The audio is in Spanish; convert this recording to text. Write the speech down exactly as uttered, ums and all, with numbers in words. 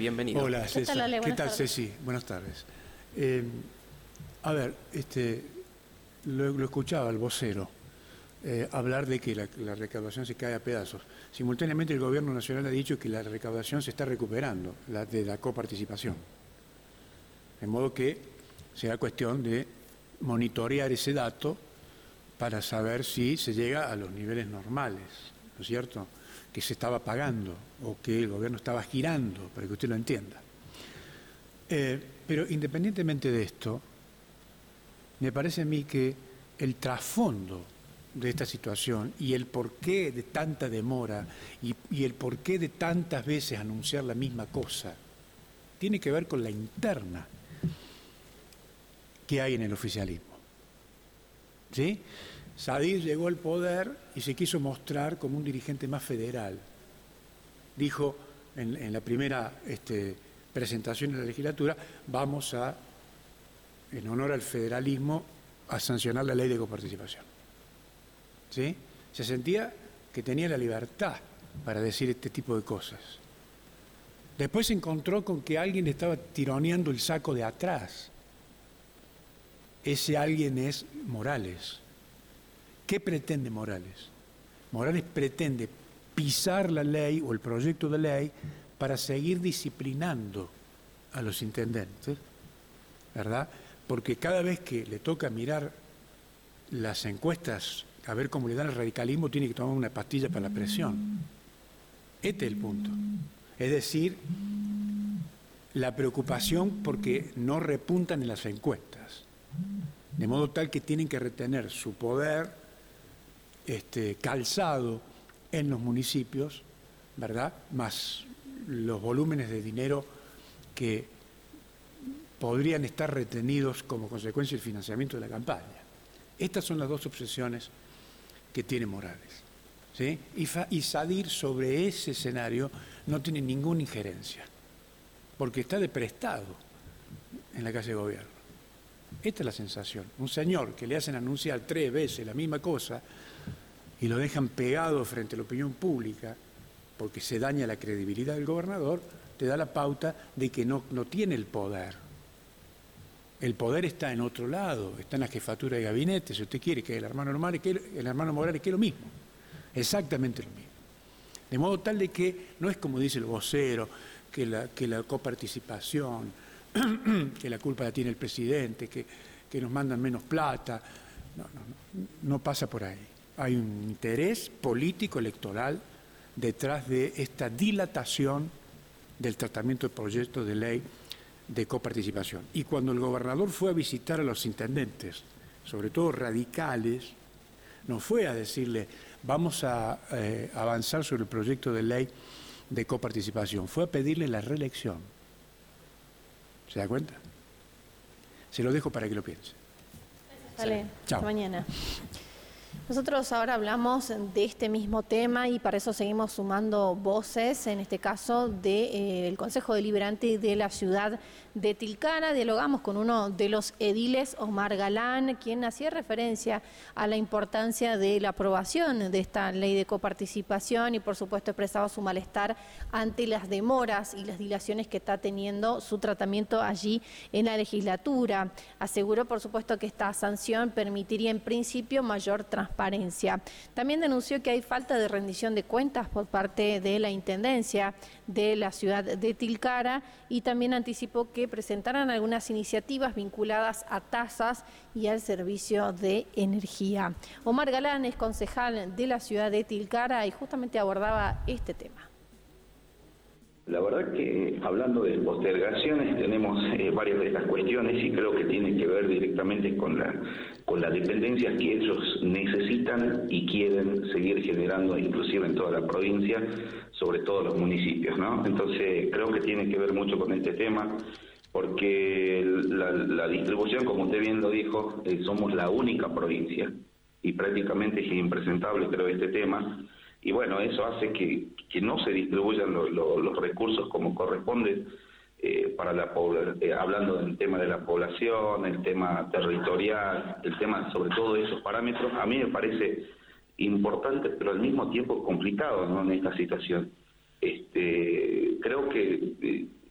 bienvenido. Hola, César. ¿Qué tal, Ale? ¿Qué tal, tardes. Ceci? Buenas tardes. Eh, a ver, este, lo, lo escuchaba el vocero eh, hablar de que la, la recaudación se cae a pedazos. Simultáneamente el Gobierno Nacional ha dicho que la recaudación se está recuperando, la de la coparticipación. De modo que será cuestión de monitorear ese dato para saber si se llega a los niveles normales, ¿no es cierto?, que se estaba pagando o que el gobierno estaba girando, para que usted lo entienda. Eh, pero independientemente de esto, me parece a mí que el trasfondo de esta situación y el porqué de tanta demora y, y el porqué de tantas veces anunciar la misma cosa, tiene que ver con la interna que hay en el oficialismo. ¿Sí? Sadir llegó al poder y se quiso mostrar como un dirigente más federal. Dijo en, en la primera este, presentación en la legislatura, vamos a, en honor al federalismo, a sancionar la ley de coparticipación. ¿Sí? Se sentía que tenía la libertad para decir este tipo de cosas. Después se encontró con que alguien le estaba tironeando el saco de atrás. Ese alguien es Morales. ¿Qué pretende Morales? Morales pretende pisar la ley o el proyecto de ley para seguir disciplinando a los intendentes, ¿verdad? Porque cada vez que le toca mirar las encuestas a ver cómo le dan al radicalismo, tiene que tomar una pastilla para la presión. Este es el punto. Es decir, la preocupación porque no repuntan en las encuestas. De modo tal que tienen que retener su poder este, calzado en los municipios, ¿verdad? Más los volúmenes de dinero que podrían estar retenidos como consecuencia del financiamiento de la campaña. Estas son las dos obsesiones que tiene Morales, ¿sí? Y, fa, y Sadir sobre ese escenario no tiene ninguna injerencia, porque está de prestado en la Casa de Gobierno. Esta es la sensación. Un señor que le hacen anunciar tres veces la misma cosa y lo dejan pegado frente a la opinión pública porque se daña la credibilidad del gobernador, te da la pauta de que no, no tiene el poder. El poder está en otro lado, está en la jefatura de gabinete, si usted quiere, que el hermano Morales, que el hermano Morales, que es lo mismo, exactamente lo mismo. De modo tal de que no es como dice el vocero, que la, que la coparticipación, que la culpa la tiene el presidente, que, que nos mandan menos plata. No, no, no, no pasa por ahí. Hay un interés político electoral detrás de esta dilatación del tratamiento del proyecto de ley de coparticipación. Y cuando el gobernador fue a visitar a los intendentes, sobre todo radicales, no fue a decirle vamos a eh, avanzar sobre el proyecto de ley de coparticipación, fue a pedirle la reelección. ¿Se da cuenta? Se lo dejo para que lo piense. Vale, chao. Hasta mañana. Nosotros ahora hablamos de este mismo tema y para eso seguimos sumando voces, en este caso del de, eh, Consejo Deliberante de la ciudad de Tilcara. Dialogamos con uno de los ediles, Omar Galán, quien hacía referencia a la importancia de la aprobación de esta ley de coparticipación y por supuesto expresaba su malestar ante las demoras y las dilaciones que está teniendo su tratamiento allí en la legislatura. Aseguró por supuesto que esta sanción permitiría en principio mayor transparencia. Transparencia. También denunció que hay falta de rendición de cuentas por parte de la Intendencia de la ciudad de Tilcara y también anticipó que presentarán algunas iniciativas vinculadas a tasas y al servicio de energía. Omar Galán es concejal de la ciudad de Tilcara y justamente abordaba este tema. La verdad que hablando de postergaciones tenemos eh, varias de estas cuestiones y creo que tienen que ver directamente con la con las dependencias que ellos necesitan y quieren seguir generando inclusive en toda la provincia, sobre todo los municipios, ¿no? Entonces creo que tiene que ver mucho con este tema porque la, la distribución, como usted bien lo dijo, eh, somos la única provincia y prácticamente es impresentable creo este tema. Y bueno, eso hace que, que no se distribuyan lo, lo, los recursos como corresponde eh, para la población, eh, hablando del tema de la población, el tema territorial, el tema sobre todo de esos parámetros. A mí me parece importante, pero al mismo tiempo complicado, ¿no?, en esta situación. Este, creo que eh,